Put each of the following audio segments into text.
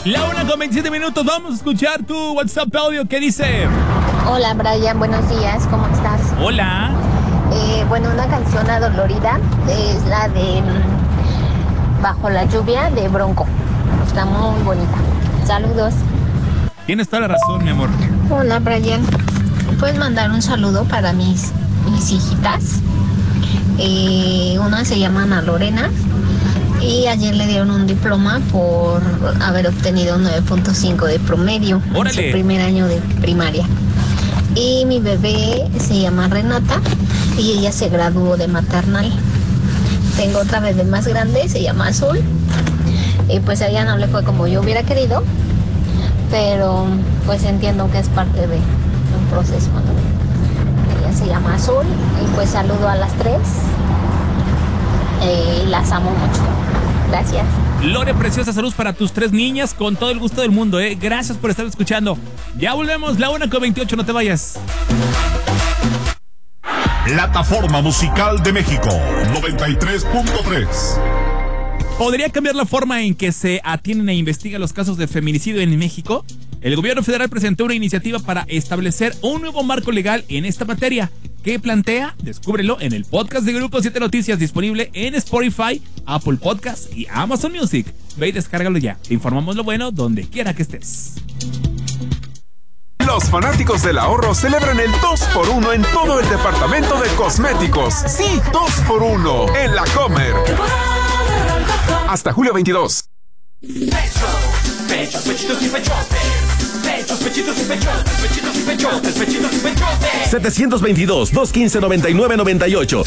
La 1:27. Vamos a escuchar tu WhatsApp audio. ¿Qué dice? Hola Brian, buenos días, ¿cómo estás? Hola. Bueno, una canción adolorida es la de Bajo la lluvia de Bronco. Está muy bonita. Saludos. Tienes toda la razón, mi amor. Hola Brian, ¿puedes mandar un saludo para mis hijitas? Una se llama Ana Lorena y ayer le dieron un diploma por haber obtenido 9.5 de promedio en su primer año de primaria. Y mi bebé se llama Renata y ella se graduó de maternal. Tengo otra bebé más grande, se llama Azul. Y pues a ella no le fue como yo hubiera querido, pero pues entiendo que es parte de un proceso, ¿no? Ella se llama Azul y pues saludo a las tres y las amo mucho. Gracias. Lore, preciosa, saludos para tus 3 niñas con todo el gusto del mundo, Gracias por estar escuchando. Ya volvemos, la 1:28, no te vayas. Plataforma Musical de México 93.3. ¿Podría cambiar la forma en que se atienden e investigan los casos de feminicidio en México? El gobierno federal presentó una iniciativa para establecer un nuevo marco legal en esta materia. ¿Qué plantea? Descúbrelo en el podcast de Grupo 7 Noticias, disponible en Spotify, Apple Podcasts y Amazon Music. Ve y descárgalo ya. Te informamos lo bueno donde quiera que estés. Los fanáticos del ahorro celebran el 2x1 en todo el departamento de cosméticos. Sí, 2x1 en La Comer. Hasta julio 22. Pechos, pechitos y pechotes. Pechos, pechitos y pechotes. Pechitos y pechotes. Pechitos y pechotes. 722-215-9998.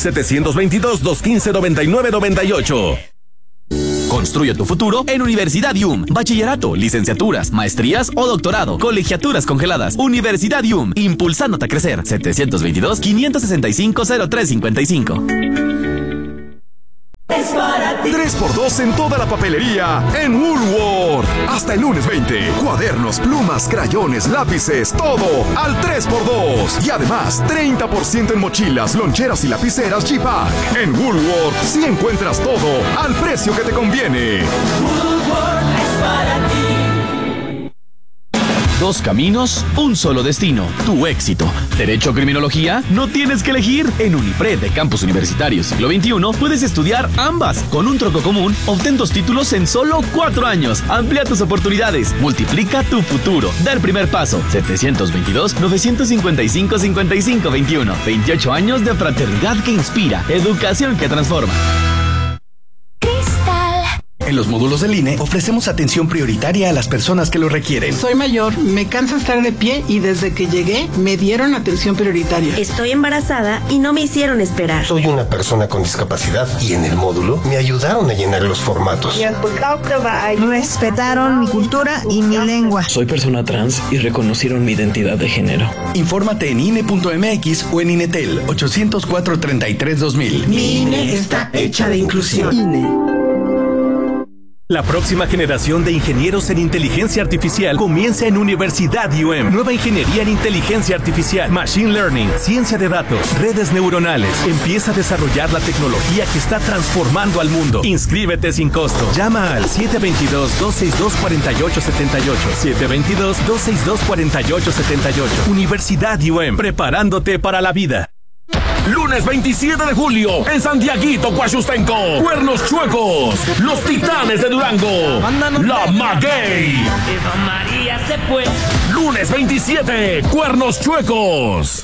722-215-9998. Construye tu futuro en Universidad IUM. Bachillerato, licenciaturas, maestrías o doctorado. Colegiaturas congeladas. Universidad IUM. Impulsándote a crecer. 722-565-0355. 3x2 en toda la papelería en Woolworth. Hasta el lunes 20. Cuadernos, plumas, crayones, lápices, todo al 3x2. Y además, 30% en mochilas, loncheras y lapiceras G-Pack. En Woolworth sí encuentras todo al precio que te conviene. Woolworth es para ti. 2 caminos, un solo destino, tu éxito. Derecho o criminología, no tienes que elegir. En Unipred de Campus Universitario Siglo XXI puedes estudiar ambas. Con un tronco común, obtén 2 títulos en solo 4 años. Amplía tus oportunidades, multiplica tu futuro. Da el primer paso. 722-955-5521. 28 años de fraternidad que inspira, educación que transforma. En los módulos del INE ofrecemos atención prioritaria a las personas que lo requieren. Soy mayor, me cansa estar de pie y desde que llegué me dieron atención prioritaria. Estoy embarazada y no me hicieron esperar. Soy una persona con discapacidad y en el módulo me ayudaron a llenar los formatos. Respetaron mi cultura y mi lengua. Soy persona trans y reconocieron mi identidad de género. Infórmate en INE.mx o en INETEL 804-33-2000. Mi INE está hecha de inclusión. INE. La próxima generación de ingenieros en inteligencia artificial comienza en Universidad IUM. Nueva ingeniería en inteligencia artificial, machine learning, ciencia de datos, redes neuronales. Empieza a desarrollar la tecnología que está transformando al mundo. Inscríbete sin costo. Llama al 722-262-4878. 722-262-4878. Universidad IUM, preparándote para la vida. Lunes 27 de julio, en Santiaguito, Coachustenco, Cuernos Chuecos, Los Titanes de Durango, La Maguey. María se fue. Lunes 27, Cuernos Chuecos.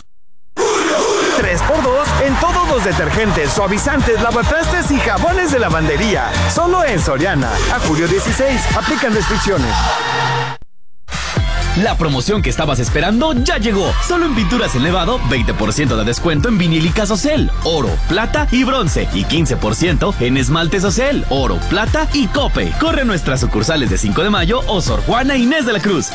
3x2 en todos los detergentes, suavizantes, lavatrastes y jabones de lavandería. Solo en Soriana. A julio 16, aplican restricciones. La promoción que estabas esperando ya llegó. Solo en Pinturas Elevado, 20% de descuento en vinílicas Ocel, oro, plata y bronce. Y 15% en esmaltes Ocel, oro, plata y cope. Corre a nuestras sucursales de 5 de Mayo o Sor Juana Inés de la Cruz.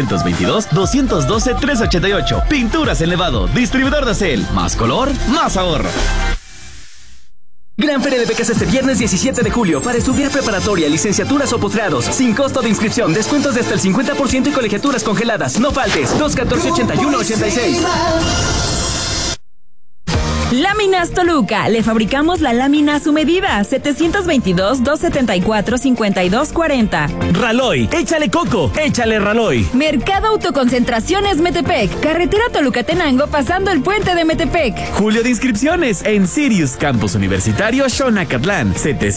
722-212-388. Pinturas Elevado, distribuidor de Ocel. Más color, más ahorro. Gran Feria de Becas este viernes 17 de julio para estudiar preparatoria, licenciaturas o posgrados, sin costo de inscripción, descuentos de hasta el 50% y colegiaturas congeladas. No faltes, 214-8186. Láminas Toluca. Le fabricamos la lámina a su medida. 722-274-5240. Raloy. Échale coco. Échale Raloy. Mercado Autoconcentraciones Metepec. Carretera Toluca-Tenango pasando el puente de Metepec. Julio de inscripciones en Sirius Campus Universitario Xonacatlán.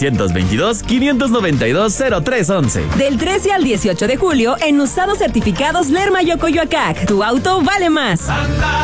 722-592-0311. Del 13 al 18 de julio en Usados Certificados Lerma y Ocoyoacac. Tu auto vale más.